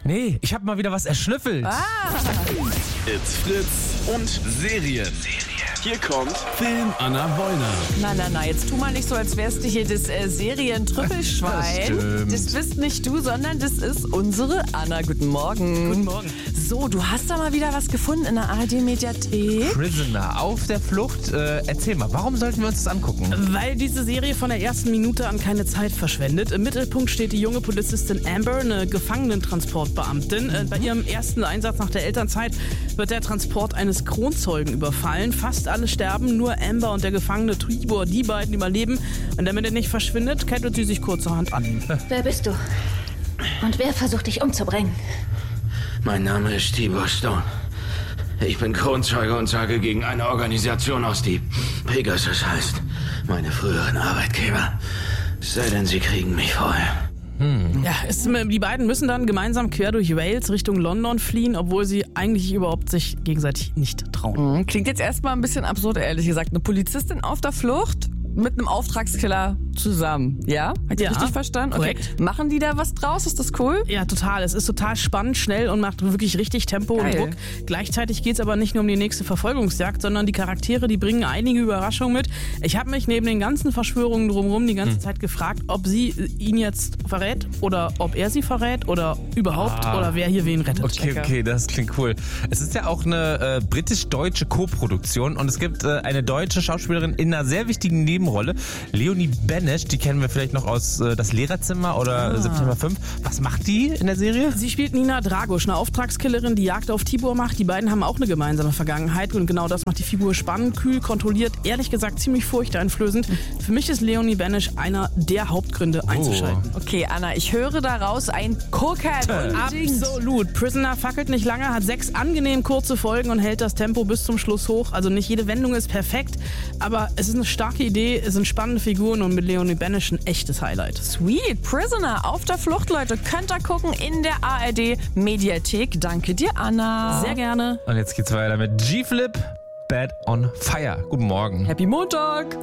Nee, ich habe mal wieder was erschnüffelt. It's Fritz und Serien. Hier kommt Film Anna Wollner. Na, jetzt tu mal nicht so, als wärst du hier das Serientrüffelschwein. Das bist nicht du, sondern das ist unsere Anna. Guten Morgen. Guten Morgen. So, du hast da mal wieder was gefunden in der ARD-Mediathek. Prisoner auf der Flucht. Erzähl mal, warum sollten wir uns das angucken? Weil diese Serie von der ersten Minute an keine Zeit verschwendet. Im Mittelpunkt steht die junge Polizistin Amber, eine Gefangenentransportbeamtin. Bei ihrem ersten Einsatz nach der Elternzeit wird der Transport eines Kronzeugen überfallen. Fast alle sterben, nur Amber und der Gefangene Tibor, die beiden überleben. Und damit er nicht verschwindet, kettet sie sich kurzerhand an ihn. Wer bist du? Und wer versucht dich umzubringen? Mein Name ist Tibor Stone. Ich bin Kronzeuge und sage gegen eine Organisation aus, die Pegasus heißt. Meine früheren Arbeitgeber. Es sei denn, sie kriegen mich vorher. Ja, die beiden müssen dann gemeinsam quer durch Wales Richtung London fliehen, obwohl sie eigentlich überhaupt sich gegenseitig nicht trauen. Klingt jetzt erstmal ein bisschen absurd, ehrlich gesagt. Eine Polizistin auf der Flucht mit einem Auftragskiller zusammen. Ja? Hat ihr richtig verstanden? Korrekt. Okay. Machen die da was draus? Ist das cool? Ja, total. Es ist total spannend, schnell und macht wirklich richtig Tempo und Druck. Gleichzeitig geht es aber nicht nur um die nächste Verfolgungsjagd, sondern die Charaktere, die bringen einige Überraschungen mit. Ich habe mich neben den ganzen Verschwörungen drumherum die ganze Zeit gefragt, ob sie ihn jetzt verrät oder ob er sie verrät oder überhaupt oder wer hier wen rettet. Okay, das klingt cool. Es ist ja auch eine britisch-deutsche Co-Produktion und es gibt eine deutsche Schauspielerin in einer sehr wichtigen Nebenrolle, Leonie Benesch, die kennen wir vielleicht noch aus Das Lehrerzimmer oder September 5. Was macht die in der Serie? Sie spielt Nina Dragosch, eine Auftragskillerin, die Jagd auf Tibor macht. Die beiden haben auch eine gemeinsame Vergangenheit und genau das macht die Figur spannend, kühl, kontrolliert, ehrlich gesagt ziemlich furchteinflößend. Für mich ist Leonie Benesch einer der Hauptgründe einzuschalten. Okay, Anna, ich höre daraus ein Gucken. Absolut. Prisoner fackelt nicht lange, hat 6 angenehm kurze Folgen und hält das Tempo bis zum Schluss hoch. Also nicht jede Wendung ist perfekt, aber es ist eine starke Idee, es sind spannende Figuren und mit Leonie Benesch ein echtes Highlight. Sweet. Prisoner auf der Flucht, Leute. Könnt ihr gucken in der ARD-Mediathek. Danke dir, Anna. Sehr gerne. Und jetzt geht's weiter mit G-Flip, Bad on Fire. Guten Morgen. Happy Montag.